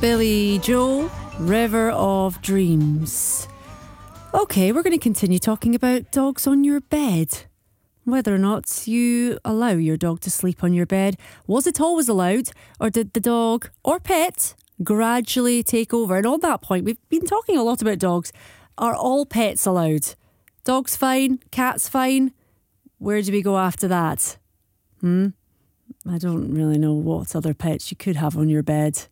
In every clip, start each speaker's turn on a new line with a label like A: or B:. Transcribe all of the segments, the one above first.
A: Billy Joel, River of Dreams. Okay, we're going to continue talking about dogs on your bed. Whether or not you allow your dog to sleep on your bed. Was it always allowed, or did the dog or pet gradually take over? And on that point, we've been talking a lot about dogs. Are all pets allowed? Dogs fine, cats fine. Where do we go after that? I don't really know what other pets you could have on your bed.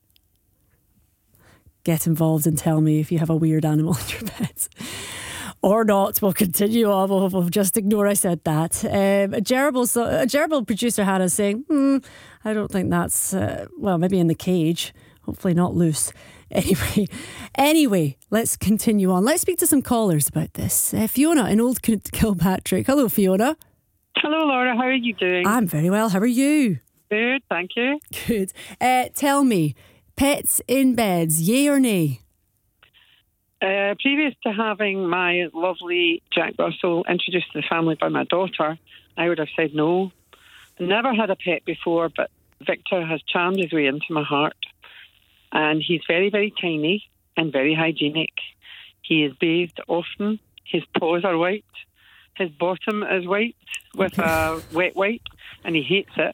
A: Get involved and tell me if you have a weird animal on your bed. Or not. We'll continue on. We'll just ignore I said that. A gerbil producer had us saying, I don't think that's, maybe in the cage. Hopefully not loose. Anyway, let's continue on. Let's speak to some callers about this. Fiona in Old Kilpatrick. Hello, Fiona.
B: Hello, Laura. How are you doing?
A: I'm very well. How are you?
B: Good, thank you.
A: Good. Tell me, pets in beds, yay or nay?
B: Previous to having my lovely Jack Russell introduced to the family by my daughter, I would have said no. Never had a pet before, but Victor has charmed his way into my heart. And he's very, very tiny and very hygienic. He is bathed often. His paws are white. His bottom is white with a wet wipe, and he hates it.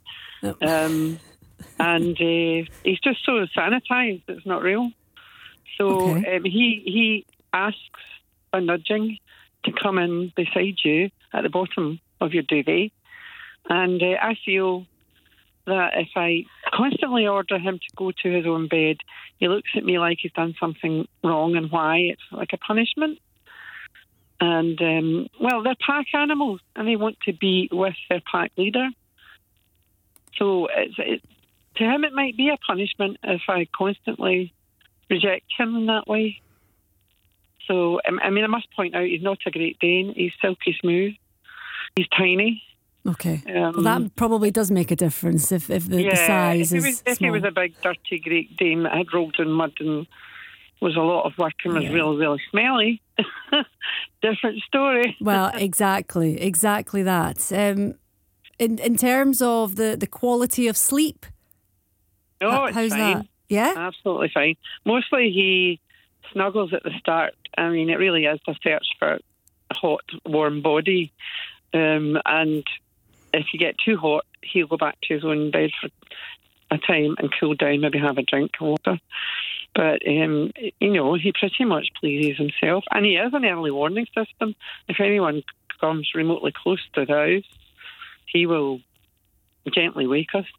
B: And he's just so sanitised, it's not real. So he asks a nudging to come in beside you at the bottom of your duvet. And I feel that if I constantly order him to go to his own bed, he looks at me like he's done something wrong, and why. It's like a punishment. And, they're pack animals, and they want to be with their pack leader. So to him, it might be a punishment if I constantly reject him in that way. So, I must point out, he's not a Great Dane. He's silky smooth. He's tiny.
A: Okay. That probably does make a difference if the size is small.
B: If he was a big, dirty Great Dane that had rolled in mud and was a lot of work and was really, really smelly, different story.
A: Well, exactly that. In terms of the quality of sleep,
B: it's
A: how's
B: fine.
A: that? Yeah?
B: Absolutely fine. Mostly he snuggles at the start. I mean, it really is a search for a hot, warm body. And if you get too hot, he'll go back to his own bed for a time and cool down, maybe have a drink of water. But, he pretty much pleases himself. And he has an early warning system. If anyone comes remotely close to the house, he will gently wake us.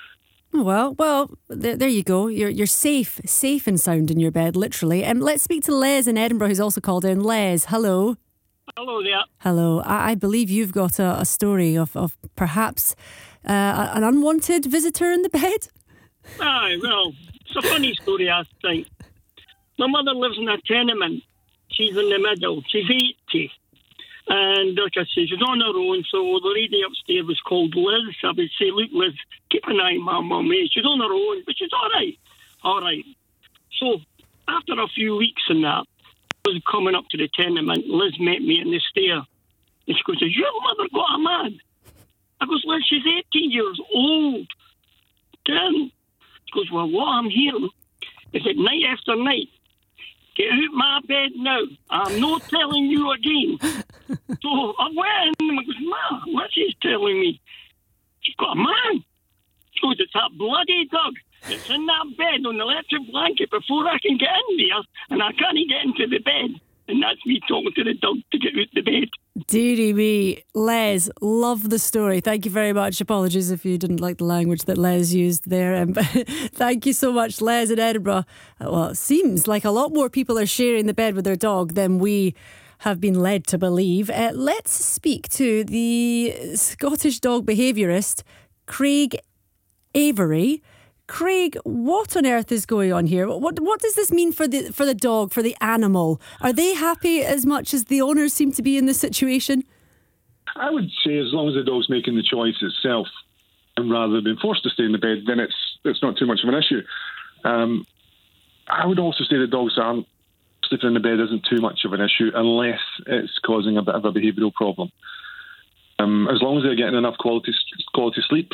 A: Well, there you go. You're safe and sound in your bed, literally. And let's speak to Les in Edinburgh, who's also called in. Les, hello.
C: Hello there.
A: Hello. I believe you've got a story of perhaps an unwanted visitor in the bed.
C: Aye, well, it's a funny story, I think. My mother lives in a tenement. She's in the middle. She's 80. And like I say, she's on her own, so the lady upstairs was called Liz. I would say, look, Liz, keep an eye on my mum. She's on her own, but she's all right. So, after a few weeks and that, I was coming up to the tenement. Liz met me in the stair. And she goes, has your mother got a man? I goes, Liz, she's 18 years old. Then she goes, well, what I'm hearing is that night after night, get out my bed now. I'm not telling you again. So I went and I goes, Ma, what's she telling me? She's got a man. She goes, it's that bloody dog. It's in that bed on the electric blanket before I can get in there, and I can't get into the bed. And that's me talking to the dog to get out the bed.
A: Dearie me. Les, love the story. Thank you very much. Apologies if you didn't like the language that Les used there. Thank you so much, Les in Edinburgh. Well, it seems like a lot more people are sharing the bed with their dog than we have been led to believe. Let's speak to the Scottish dog behaviourist, Craig Avery. Craig, what on earth is going on here? What does this mean for the dog, for the animal? Are they happy as much as the owners seem to be in this situation?
D: I would say as long as the dog's making the choice itself, and rather than being forced to stay in the bed, then it's not too much of an issue. I would also say that dogs aren't sleeping in the bed isn't too much of an issue unless it's causing a bit of a behavioural problem. As long as they're getting enough quality sleep,